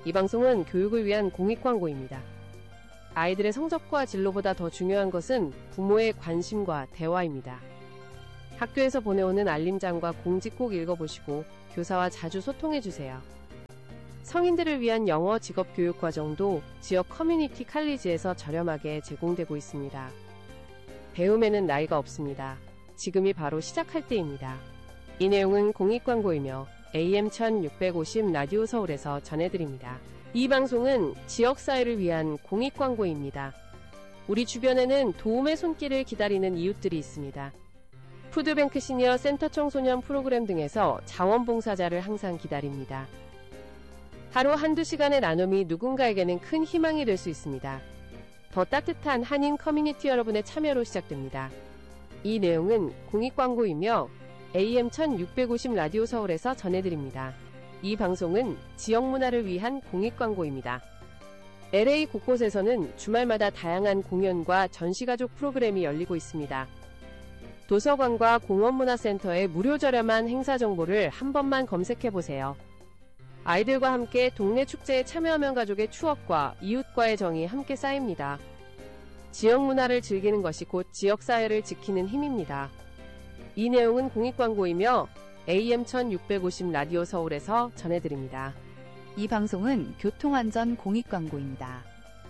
이 방송은 교육을 위한 공익 광고입니다. 아이들의 성적과 진로보다 더 중요한 것은 부모의 관심과 대화입니다. 학교에서 보내오는 알림장과 공지 꼭 읽어보시고 교사와 자주 소통해주세요. 성인들을 위한 영어 직업 교육 과정도 지역 커뮤니티 칼리지에서 저렴하게 제공되고 있습니다. 배움에는 나이가 없습니다. 지금이 바로 시작할 때입니다. 이 내용은 공익 광고이며 AM 1650 라디오 서울에서 전해드립니다. 이 방송은 지역사회를 위한 공익 광고입니다. 우리 주변에는 도움의 손길을 기다리는 이웃들이 있습니다. 푸드뱅크 시니어 센터 청소년 프로그램 등에서 자원봉사자를 항상 기다립니다. 하루 한두 시간의 나눔이 누군가에게는 큰 희망이 될 수 있습니다. 더 따뜻한 한인 커뮤니티 여러분의 참여로 시작됩니다. 이 내용은 공익 광고이며 AM 1650 라디오 서울에서 전해드립니다. 이 방송은 지역 문화를 위한 공익 광고입니다. LA 곳곳에서는 주말마다 다양한 공연과 전시가족 프로그램이 열리고 있습니다. 도서관과 공원문화센터의 무료 저렴한 행사 정보를 한 번만 검색해보세요. 아이들과 함께 동네 축제에 참여하면 가족의 추억과 이웃과의 정이 함께 쌓입니다. 지역 문화를 즐기는 것이 곧 지역사회를 지키는 힘입니다. 이 내용은 공익광고이며 AM 1650 라디오 서울에서 전해드립니다. 이 방송은 교통안전 공익광고입니다.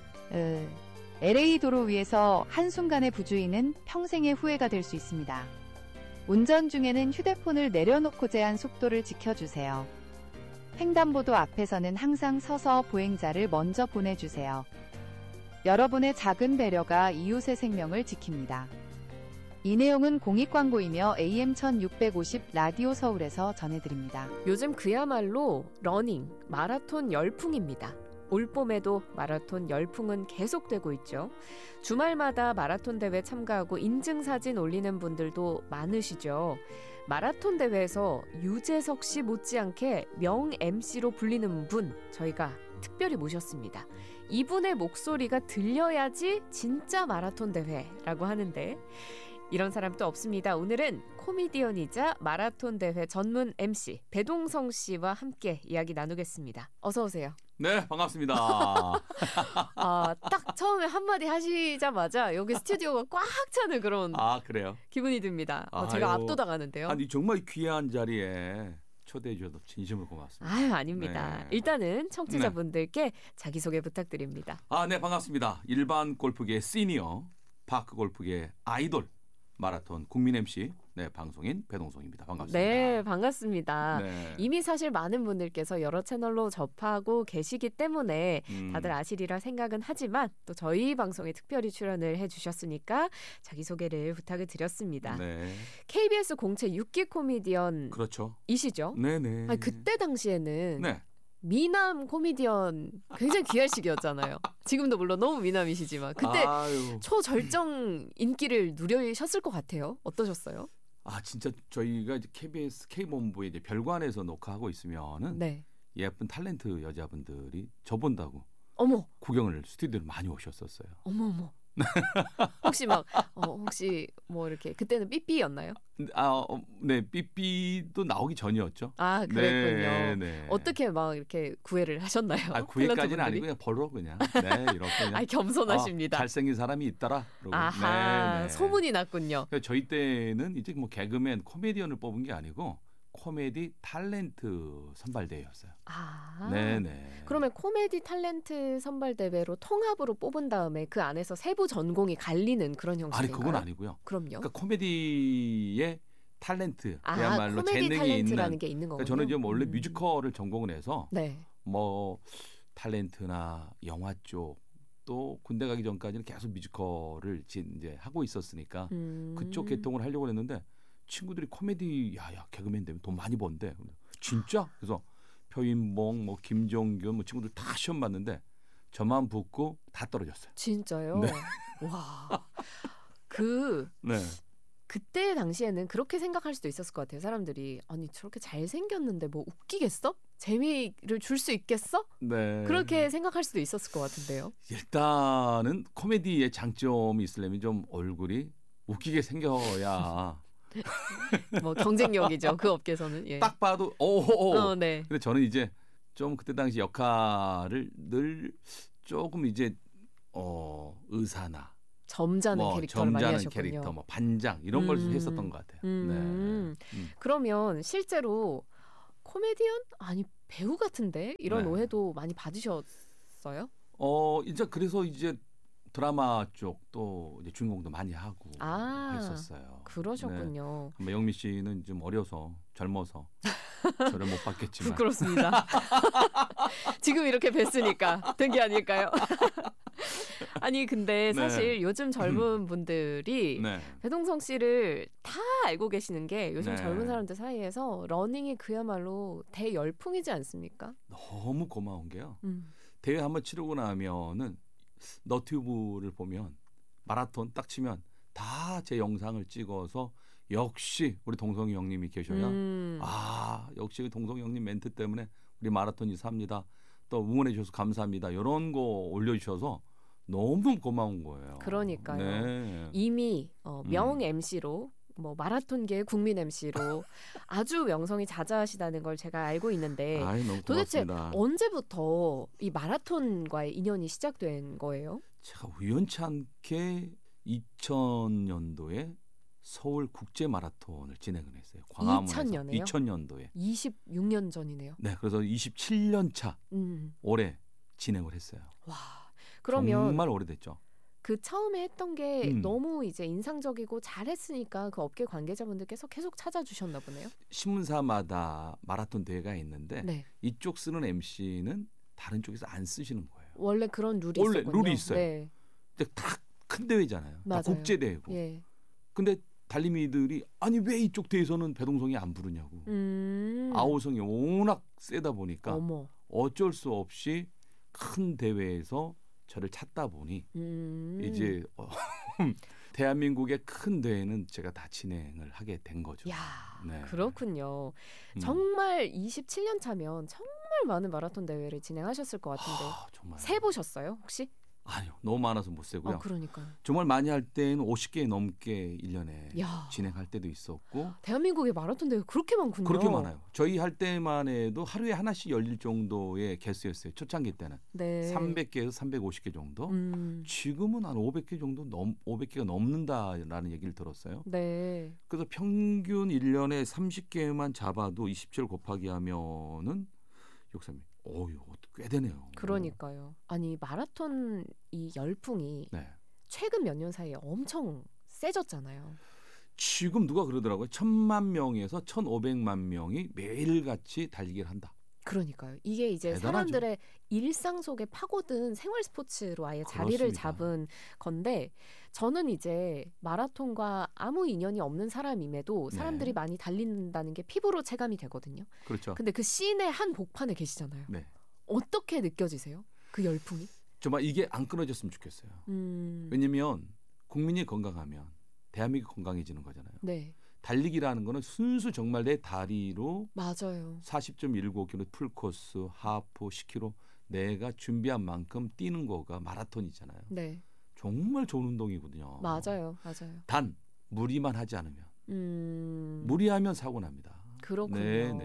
LA 도로 위에서 한순간의 부주의는 평생의 후회가 될 수 있습니다. 운전 중에는 휴대폰을 내려놓고 제한 속도를 지켜주세요. 횡단보도 앞에서는 항상 서서 보행자를 먼저 보내주세요. 여러분의 작은 배려가 이웃의 생명을 지킵니다. 이 내용은 공익광고이며 AM 1650 라디오 서울에서 전해드립니다. 요즘 그야말로 러닝, 마라톤 열풍입니다. 올봄에도 마라톤 열풍은 계속되고 있죠. 주말마다 마라톤 대회 참가하고 인증사진 올리는 분들도 많으시죠. 마라톤 대회에서 유재석 씨 못지않게 명 MC로 불리는 분 저희가 특별히 모셨습니다. 이분의 목소리가 들려야지 진짜 마라톤 대회라고 하는데 이런 사람 또 없습니다. 오늘은 코미디언이자 마라톤 대회 전문 MC 배동성 씨와 함께 이야기 나누겠습니다. 어서 오세요. 네, 반갑습니다. 딱 처음에 한마디 하시자마자 여기 스튜디오가 꽉 차는 그런 그래요? 기분이 듭니다. 제가 압도당하는데요. 아니 정말 귀한 자리에 초대해 주셔서 진심으로 고맙습니다. 아닙니다. 네. 일단은 청취자분들께 자기소개 부탁드립니다. 네, 반갑습니다. 일반 골프계 시니어, 파크 골프계 아이돌, 마라톤 국민 MC, 방송인 배동성입니다. 반갑습니다. 네, 반갑습니다. 네. 이미 사실 많은 분들께서 여러 채널로 접하고 계시기 때문에 다들 아시리라 생각은 하지만 또 저희 방송에 특별히 출연을 해주셨으니까 자기소개를 부탁을 드렸습니다. 네. KBS 공채 6기 코미디언 그렇죠. 이시죠? 네네. 그때 당시에는 네. 미남 코미디언 굉장히 귀할 시기였잖아요. 지금도 물론 너무 미남이시지만 그때 초절정 인기를 누리셨을 것 같아요. 어떠셨어요? 진짜 저희가 이제 KBS K본부에 이제 별관에서 녹화하고 있으면은 예쁜 탤런트 여자분들이 저 본다고 구경을 스튜디오를 많이 오셨었어요. 어머. 혹시 뭐 이렇게 그때는 삐삐였나요? 네, 삐삐도 나오기 전이었죠. 그랬군요. 네. 어떻게 막 이렇게 구애를 하셨나요? 구애까지는 아니고 그냥 벌로 그냥. 네, 이렇게 그냥. 겸손하십니다. 잘생긴 사람이 있더라. 네. 소문이 났군요. 저희 때는 이제 뭐 개그맨, 코미디언을 뽑은 게 아니고 코미디 탤런트 선발대회였어요. 네네. 그러면 코미디 탤런트 선발대회로 통합으로 뽑은 다음에 그 안에서 세부 전공이 갈리는 그런 형식인가요? 그건 아니고요. 그럼요. 그러니까 코미디의 탤런트, 그야말로 코미디 재능이 탤런트라는 게 있는 거군요. 저는 이제 원래 뮤지컬을 전공을 해서 뭐 탤런트나 영화 쪽 또 군대 가기 전까지는 계속 뮤지컬을 이제 하고 있었으니까 그쪽 계통을 하려고 했는데 친구들이 코미디 개그맨 되면 돈 많이 번대. 진짜? 그래서 표인봉, 뭐 김종균, 뭐 친구들 다 시험 봤는데 저만 붙고 다 떨어졌어요. 진짜요? 네. 와. 네. 그때 당시에는 그렇게 생각할 수도 있었을 것 같아요. 사람들이 아니 저렇게 잘생겼는데 뭐 웃기겠어? 재미를 줄 수 있겠어? 네. 그렇게 생각할 수도 있었을 것 같은데요. 일단은 코미디의 장점이 있으려면 좀 얼굴이 웃기게 생겨야 뭐 경쟁력이죠. 그 업계에서는. 딱 봐도 네. 근데 저는 이제 좀 그때 당시 역할을 늘 조금 이제 의사나 점잖은 캐릭터를 많이 하셨군요. 캐릭터, 뭐 반장 이런 걸 했었던 것 같아요. 네. 그러면 실제로 코미디언? 아니 배우 같은데? 이런 네. 오해도 많이 받으셨어요? 이제 그래서 이제 드라마 쪽도 이제 주인공도 많이 하고 했었어요. 그러셨군요. 네. 영미 씨는 좀 어려서 젊어서 저를 못 봤겠지만 부끄럽습니다. 지금 이렇게 뵀으니까 된 게 아닐까요? 아니 근데 사실 요즘 젊은 분들이 배동성 씨를 다 알고 계시는 게 요즘 젊은 사람들 사이에서 러닝이 그야말로 대열풍이지 않습니까? 너무 고마운 게요. 대회 한번 치르고 나면은 너튜브를 보면 마라톤 딱 치면 다 제 영상을 찍어서 역시 우리 동성이 형님이 계셔야 역시 동성이 형님 멘트 때문에 우리 마라톤이 삽니다. 또 응원해 주셔서 감사합니다. 이런 거 올려주셔서 너무 고마운 거예요. 그러니까요. 네. 이미 명 MC로 뭐 마라톤계의 국민 MC로 아주 명성이 자자하시다는 걸 제가 알고 있는데 너무 도대체 고맙습니다. 언제부터 이 마라톤과의 인연이 시작된 거예요? 제가 우연치 않게 2000년도에 서울 국제 마라톤을 진행을 했어요. 광화문에서. 2000년에요? 2000년도에. 26년 전이네요. 네, 그래서 27년 차 올해 진행을 했어요. 와, 그러면 정말 오래됐죠. 그 처음에 했던 게 너무 이제 인상적이고 잘했으니까 그 업계 관계자분들께서 계속 찾아주셨나 보네요. 신문사마다 마라톤 대회가 있는데 이쪽 쓰는 MC는 다른 쪽에서 안 쓰시는 거예요. 원래 그런 룰이 원래 있었군요. 룰이 있어요. 네. 근데 다 큰 대회잖아요. 다 국제 대회고. 예. 근데 달리미들이 아니 왜 이쪽 대회에서는 배동성이 안 부르냐고. 아우성이 워낙 세다 보니까 어쩔 수 없이 큰 대회에서 저를 찾다 보니 이제 대한민국의 큰 대회는 제가 다 진행을 하게 된 거죠. 야, 그렇군요. 정말 27년 차면 정말 많은 마라톤 대회를 진행하셨을 것 같은데 정말. 세보셨어요 혹시? 아니요. 너무 많아서 못 세고요. 그러니까요. 정말 많이 할 때는 50개 넘게 1년에 진행할 때도 있었고. 대한민국에 마라톤 대회 그렇게 많군요. 그렇게 많아요. 저희 할 때만 해도 하루에 하나씩 열릴 정도의 개수였어요. 초창기 때는. 300개에서 350개 정도. 지금은 한 500개 정도 500개가 넘는다라는 얘기를 들었어요. 네. 그래서 평균 1년에 30개만 잡아도 27 곱하기 하면은 63. 꽤 되네요. 그러니까요. 아니 마라톤 이 열풍이 최근 몇 년 사이에 엄청 세졌잖아요. 지금 누가 그러더라고요. 1000만 명에서 1500만 명이 매일같이 달리기를 한다. 그러니까요. 이게 이제 대단하죠. 사람들의 일상 속에 파고든 생활 스포츠로 아예 자리를 잡은 건데 저는 이제 마라톤과 아무 인연이 없는 사람임에도 사람들이 많이 달린다는 게 피부로 체감이 되거든요. 그렇죠. 근데 그 씬의 한 복판에 계시잖아요. 어떻게 느껴지세요? 그 열풍이? 정말 이게 안 끊어졌으면 좋겠어요. 왜냐면 국민이 건강하면 대한민국이 건강해지는 거잖아요. 달리기라는 거는 순수 정말 내 다리로 40.195km 풀코스, 하프, 10km 내가 준비한 만큼 뛰는 거가 마라톤이잖아요. 정말 좋은 운동이거든요. 맞아요. 단 무리만 하지 않으면 무리하면 사고 납니다. 그렇군요.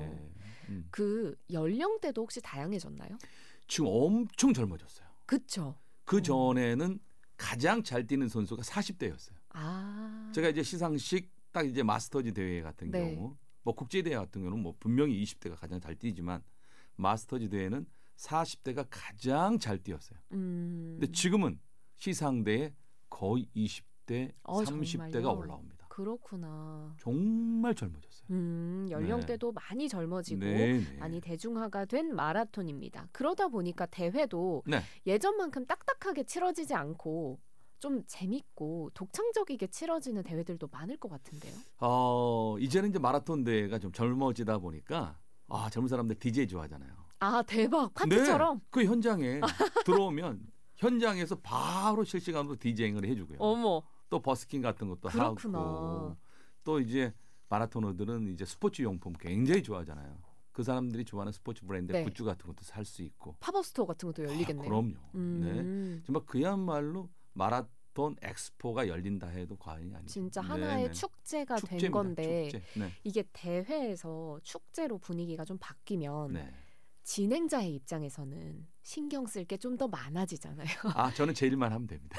그 연령대도 혹시 다양해졌나요? 지금 엄청 젊어졌어요. 그렇죠. 그 전에는 가장 잘 뛰는 선수가 40대였어요. 제가 이제 시상식 딱 이제 마스터즈 대회 같은 경우, 뭐 국제 대회 같은 경우는 뭐 분명히 20대가 가장 잘 뛰지만 마스터즈 대회는 40대가 가장 잘 뛰었어요. 근데 지금은 시상대에 거의 20대, 30대가 정말요? 올라옵니다. 그렇구나. 정말 젊어졌어요. 연령대도 많이 젊어지고 많이 대중화가 된 마라톤입니다. 그러다 보니까 대회도 예전만큼 딱딱하게 치러지지 않고 좀 재밌고 독창적이게 치러지는 대회들도 많을 것 같은데요. 이제는 이제 마라톤 대회가 좀 젊어지다 보니까 젊은 사람들 DJ 좋아하잖아요. 대박. 파티처럼? 그 현장에 들어오면 현장에서 바로 실시간으로 디제잉을 해주고요. 또 버스킹 같은 것도 하고 또 이제 마라토너들은 이제 스포츠 용품 굉장히 좋아하잖아요. 그 사람들이 좋아하는 스포츠 브랜드 굿즈 같은 것도 살 수 있고 팝업 스토어 같은 것도 열리겠네요. 그럼요. 정말 그야말로 마라톤 엑스포가 열린다 해도 과언이 아니죠. 진짜 하나의 축제가 된 건데 이게 대회에서 축제로 분위기가 좀 바뀌면 진행자의 입장에서는 신경 쓸 게 좀 더 많아지잖아요. 저는 제 일만 하면 됩니다.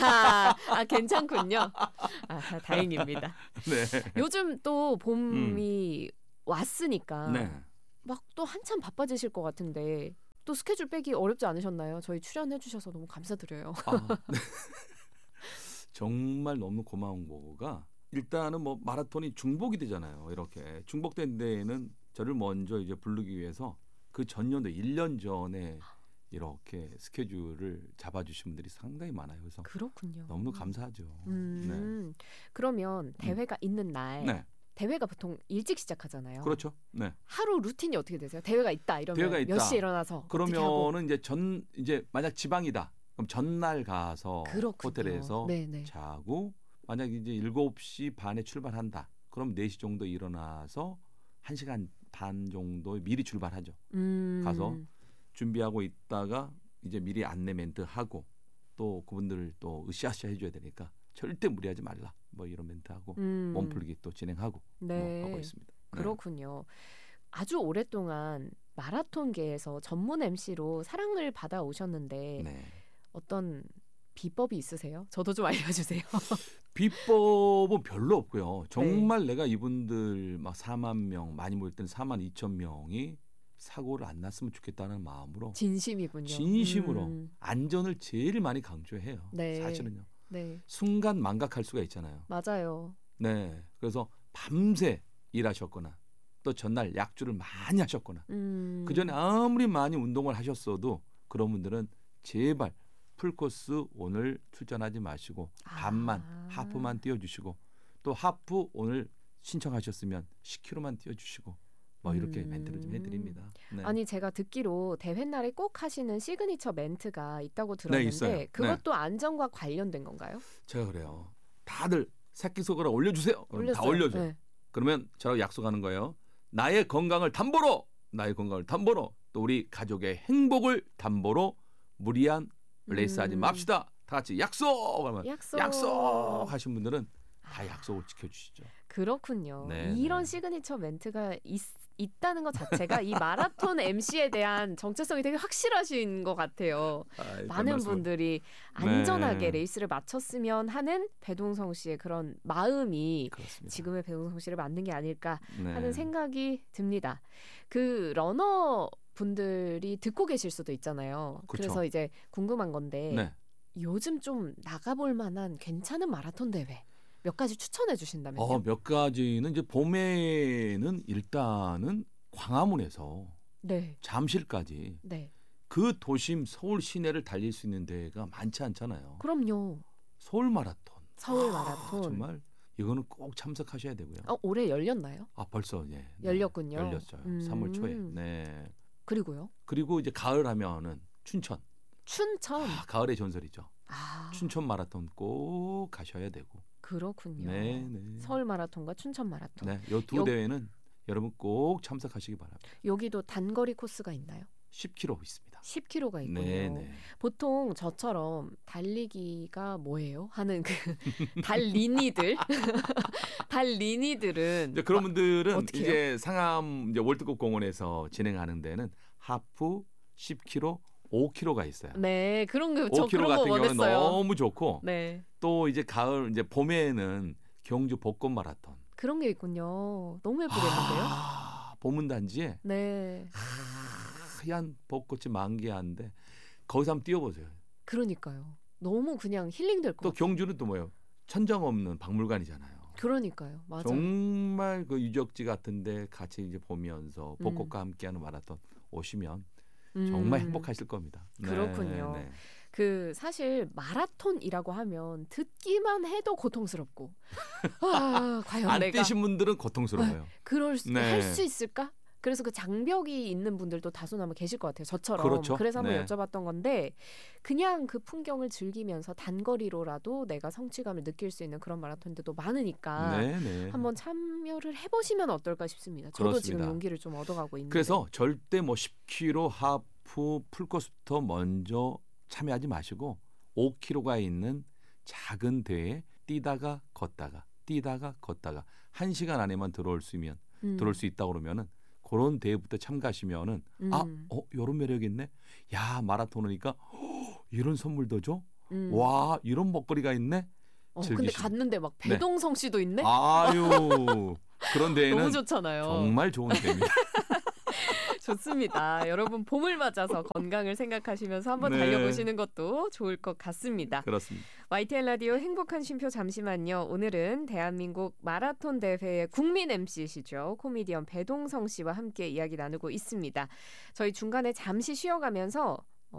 괜찮군요. 다행입니다. 네. 요즘 또 봄이 왔으니까 네. 막 또 한참 바빠지실 것 같은데 또 스케줄 빼기 어렵지 않으셨나요? 저희 출연해 주셔서 너무 감사드려요. 네. 정말 너무 고마운 거가 일단은 뭐 마라톤이 중복이 되잖아요. 이렇게 중복된 데에는 저를 먼저 이제 부르기 위해서 그 전년도 1년 전에 이렇게 스케줄을 잡아주신 분들이 상당히 많아요. 그래서 그렇군요. 너무 감사하죠. 네. 그러면 대회가 있는 날 네. 대회가 보통 일찍 시작하잖아요. 그렇죠. 네. 하루 루틴이 어떻게 되세요? 대회가 있다 이러면 몇 시에 일어나서 그러면은 이제 만약 지방이다. 그럼 전날 가서 그렇군요. 호텔에서 네네. 자고 만약 이제 7시 반에 출발한다. 그럼 4시 정도 일어나서 1시간 반 정도 미리 출발하죠. 가서 준비하고 있다가 이제 미리 안내 멘트 하고 또 그분들 또 으쌰으쌰 해줘야 되니까 절대 무리하지 말라. 뭐 이런 멘트하고 몸풀기 또 진행하고 네. 뭐 하고 있습니다. 그렇군요. 아주 오랫동안 마라톤계에서 전문 MC로 사랑을 받아오셨는데 네. 어떤 비법이 있으세요? 저도 좀 알려주세요. 비법은 별로 없고요. 정말 내가 이분들 막 4만 명 많이 모일 때는 4만 2천 명이 사고를 안 났으면 좋겠다는 마음으로 진심이군요. 진심으로 안전을 제일 많이 강조해요. 네. 사실은요. 네. 순간 망각할 수가 있잖아요. 맞아요. 네. 그래서 밤새 일하셨거나 또 전날 약주를 많이 하셨거나 그 전에 아무리 많이 운동을 하셨어도 그런 분들은 제발 풀코스 오늘 출전하지 마시고 반만 하프만 뛰어주시고 또 하프 오늘 신청하셨으면 10km만 뛰어주시고 뭐 이렇게 멘트를 좀 해드립니다. 네. 아니 제가 듣기로 대회 날에 꼭 하시는 시그니처 멘트가 있다고 들었는데 있어요. 그것도 안전과 관련된 건가요? 제가 그래요. 다들 새끼손가락 올려주세요. 그럼 다 올려줘요. 네. 그러면 저랑 약속하는 거예요. 나의 건강을 담보로 또 우리 가족의 행복을 담보로 무리한 레이스하지 맙시다. 다 같이 약속! 그러면 약속 하신 분들은 다 약속을 지켜주시죠. 그렇군요. 네, 이런 시그니처 멘트가 있다는 것 자체가 이 마라톤 MC에 대한 정체성이 되게 확실하신 것 같아요. 많은 분들이 안전하게 레이스를 마쳤으면 하는 배동성 씨의 그런 마음이 그렇습니다. 지금의 배동성 씨를 만든 게 아닐까 하는 생각이 듭니다. 그 러너 분들이 듣고 계실 수도 있잖아요. 그쵸. 그래서 이제 궁금한 건데 요즘 좀 나가볼 만한 괜찮은 마라톤 대회 몇 가지 추천해 주신다면요? 몇 가지는 이제 봄에는 일단은 광화문에서 잠실까지 그 도심 서울 시내를 달릴 수 있는 데가 많지 않잖아요. 그럼요. 서울 마라톤. 정말 이거는 꼭 참석하셔야 되고요. 올해 열렸나요? 벌써 열렸군요. 열렸어요. 3월 초에. 네. 그리고요? 그리고 이제 가을 하면은 춘천. 가을의 전설이죠. 춘천 마라톤 꼭 가셔야 되고. 그렇군요. 네. 서울 마라톤과 춘천 마라톤. 네, 이 두 대회는 여러분 꼭 참석하시기 바랍니다. 여기도 단거리 코스가 있나요? 10km 있습니다. 10km가 있군요. 네. 보통 저처럼 달리기가 뭐예요? 하는 그 달리니들은 이제 그런 분들은 이제 상암 이제 월드컵 공원에서 진행하는 데는 하프 10km 5km가 있어요. 네, 그런 거 5km 같은 경우는 원했어요. 너무 좋고, 또 이제 가을 이제 봄에는 경주 벚꽃 마라톤 그런 게 있군요. 너무 예쁘겠는데요? 보문단지에 하얀 벚꽃이 만개한데 거기서 한번 뛰어보세요. 그러니까요. 너무 그냥 힐링될 것 같아요. 또 경주는 또 뭐예요? 천장 없는 박물관이잖아요. 그러니까요. 맞아요. 정말 그 유적지 같은데 같이 이제 보면서 벚꽃과 함께하는 마라톤 오시면 정말 행복하실 겁니다. 그렇군요. 네. 그 사실 마라톤이라고 하면 듣기만 해도 고통스럽고 과연 안 내가 뛰신 분들은 고통스러워요. 할 수 있을까? 그래서 그 장벽이 있는 분들도 다소나마 계실 것 같아요. 저처럼. 그렇죠. 그래서 한번 여쭤봤던 건데 그냥 그 풍경을 즐기면서 단거리로라도 내가 성취감을 느낄 수 있는 그런 마라톤들도 많으니까 한번 참여를 해보시면 어떨까 싶습니다. 저도 그렇습니다. 지금 용기를 좀 얻어가고 있는데. 그래서 절대 뭐 10km 하프 풀코스부터 먼저 참여하지 마시고 5km가 있는 작은 대회에 뛰다가 걷다가 1시간 안에만 들어올 수 있다 그러면은 그런 대회부터 참가하시면은 이런 매력이 있네. 야, 마라톤이니까 이런 선물도 줘. 와, 이런 먹거리가 있네. 근데 갔는데 막 배동성 씨도 있네. 아유, 그런 데에는 너무 좋잖아요. 정말 좋은 데입니다. 좋습니다. 여러분 봄을 맞아서 건강을 생각하시면서 한번 달려보시는 것도 좋을 것 같습니다. 그렇습니다. YTN 라디오 행복한 쉼표 잠시만요. 오늘은 대한민국 마라톤 대회의 국민 MC시죠. 코미디언 배동성 씨와 함께 이야기 나누고 있습니다. 저희 중간에 잠시 쉬어가면서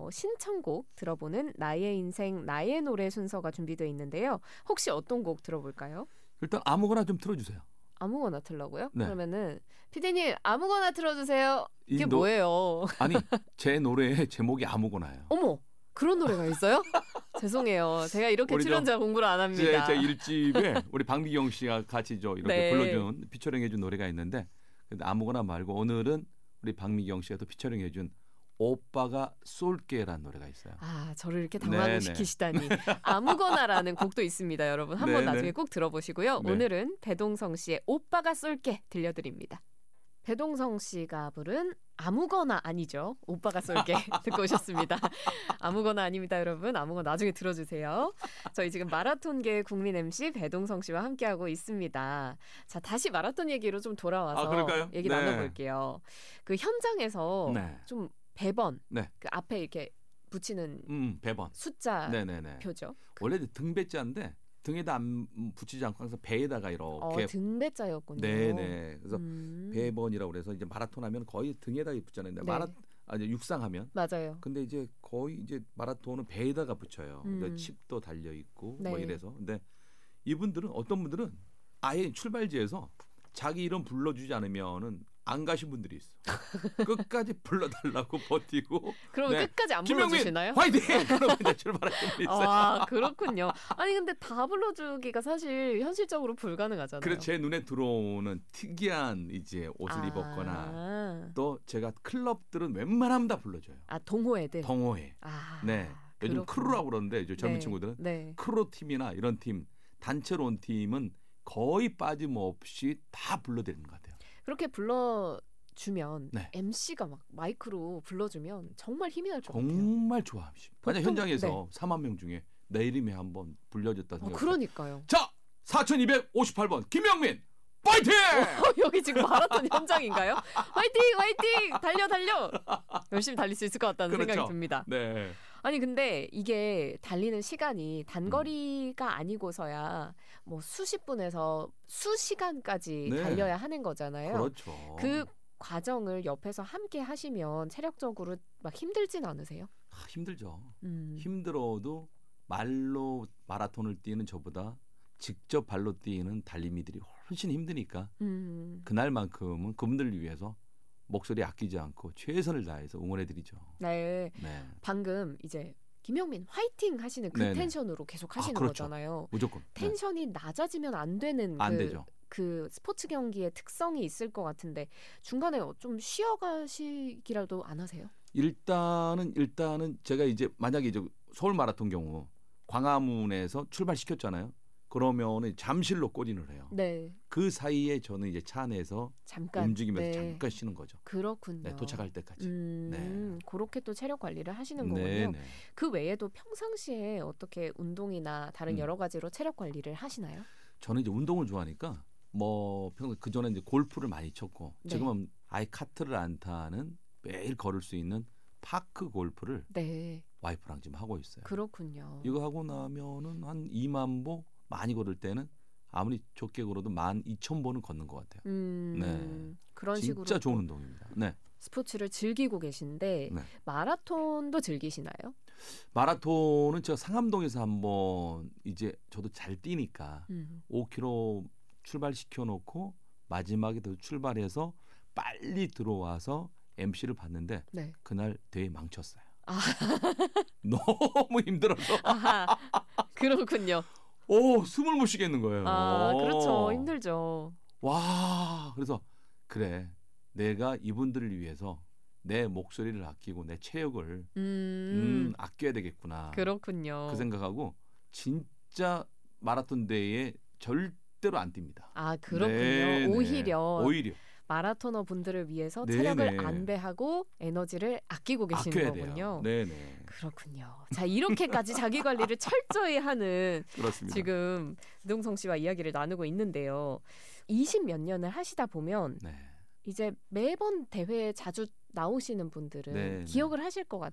신청곡 들어보는 나의 인생 나의 노래 순서가 준비되어 있는데요. 혹시 어떤 곡 들어볼까요? 일단 아무거나 좀 틀어주세요. 아무거나 틀라고요? 네. 그러면은 피디님 아무거나 틀어주세요. 이게 뭐예요? 아니, 제 노래의 제목이 아무거나예요. 어머, 그런 노래가 있어요? 죄송해요. 제가 이렇게 출연자 공부를 안 합니다. 제 1집에 우리 박미경 씨가 같이 이렇게 불러준 피처링해준 노래가 있는데 근데 아무거나 말고 오늘은 우리 박미경 씨가 또 피처링해준 오빠가 쏠게라는 노래가 있어요. 아, 저를 이렇게 당황시키시다니. 아무거나라는 곡도 있습니다. 여러분 한번 나중에 꼭 들어보시고요. 오늘은 배동성 씨의 오빠가 쏠게 들려드립니다. 배동성 씨가 부른 아무거나 아니죠. 오빠가 쏠게 듣고 오셨습니다. 아무거나 아닙니다, 여러분. 아무거나 나중에 들어주세요. 저희 지금 마라톤계의 국민 MC 배동성 씨와 함께하고 있습니다. 자, 다시 마라톤 얘기로 좀 돌아와서 얘기 나눠볼게요. 그 현장에서 좀 배번, 그 앞에 이렇게 붙이는 배번 숫자 표죠. 원래 등배자인데 등에다 안 붙이지 않고 항상 배에다가 이렇게 등배자였군요. 네네. 그래서 배번이라고 그래서 이제 마라톤 하면 거의 등에다 붙잖아요. 육상하면 맞아요. 근데 이제 거의 이제 마라톤은 배에다가 붙여요. 그러니까 칩도 달려 있고 뭐 이래서. 근데 이분들은 어떤 분들은 아예 출발지에서 자기 이름 불러주지 않으면은 안 가신 분들이 있어. 끝까지 불러달라고 버티고. 그러면 끝까지 안 불러주시나요? 화이팅! 그러면 이제 출발하시는 분이 있어요. 아, 그렇군요. 아니 근데 다 불러주기가 사실 현실적으로 불가능하잖아요. 그래서 제 눈에 들어오는 특이한 이제 옷을 입었거나 또 제가 클럽들은 웬만하면 다 불러줘요. 아, 동호회들. 동호회. 네. 요즘 크루라고 그러는데 이제 젊은 친구들은 크루 팀이나 이런 팀, 단체로 온 팀은 거의 빠짐없이 다 불러드리는 것 같아요. 그렇게 불러주면 MC가 막 마이크로 불러주면 정말 힘이 날 것 같아요. 정말 좋아하십니다. 만약 현장에서 4만 명 중에 내 이름이 한번 불려졌다 생각해요. 그러니까요. 자, 4258번 김영민 파이팅! 여기 지금 마라톤 현장인가요? 화이팅! 화이팅! 달려! 열심히 달릴 수 있을 것 같다는 생각이 듭니다. 네. 아니 근데 이게 달리는 시간이 단거리가 아니고서야 뭐 수십 분에서 수시간까지 달려야 하는 거잖아요. 그렇죠. 그 과정을 옆에서 함께 하시면 체력적으로 막 힘들진 않으세요? 힘들죠. 힘들어도 말로 마라톤을 뛰는 저보다 직접 발로 뛰는 달리미들이 훨씬 힘드니까 그날만큼은 그분들을 위해서 목소리 아끼지 않고 최선을 다해서 응원해드리죠. 네. 방금 이제 김영민 화이팅 하시는 그 텐션으로 계속 하시는 거잖아요. 무조건. 텐션이 낮아지면 안 되는 되죠. 그 스포츠 경기의 특성이 있을 것 같은데 중간에 좀 쉬어가시기라도 안 하세요? 일단은 제가 이제 만약에 이제 서울 마라톤 경우 광화문에서 출발시켰잖아요. 그러면 잠실로 꼬린을 해요. 그 사이에 저는 이제 차 안에서 잠깐 움직이면서 잠깐 쉬는 거죠. 그렇군요. 도착할 때까지. 그렇게 또 체력 관리를 하시는 거군요. 그 외에도 평상시에 어떻게 운동이나 다른 여러 가지로 체력 관리를 하시나요? 저는 이제 운동을 좋아하니까 뭐 평소 그 전에 이제 골프를 많이 쳤고 지금은 아예 카트를 안 타는 매일 걸을 수 있는 파크 골프를 와이프랑 지금 하고 있어요. 그렇군요. 이거 하고 나면은 한 2만 보 많이 걸을 때는 아무리 좋게 걸어도 12,000보는 걷는 것 같아요. 그런 식으로 진짜 좋은 운동입니다. 스포츠를 즐기고 계신데 마라톤도 즐기시나요? 마라톤은 제가 상암동에서 한번 이제 저도 잘 뛰니까 5km 출발시켜 놓고 마지막에 더 출발해서 빨리 들어와서 MC를 봤는데 그날 대회 망쳤어요. 너무 힘들어서. 그렇군요. 숨을 못 쉬겠는 거예요. 그렇죠. 힘들죠. 와, 그래서 그래, 내가 이분들을 위해서 내 목소리를 아끼고 내 체력을 아껴야 되겠구나. 그렇군요. 그 생각하고 진짜 마라톤 대회에 절대로 안 뜁니다. 그렇군요. 오히려 마라토너 분들을 위해서 네네. 체력을 안배하고 에너지를 아끼고 계시는 거군요. 네네. 그렇군요. 자, 이렇게까지 자기 관리를 철저히 하는 그렇습니다. 지금 노동성 씨와 이야기를 나누고 있는데요. 20몇 년을 하시다 보면 네. 이제 매번 대회에 자주 나오시는 분들은 네, 기억을 하실 것 같아요.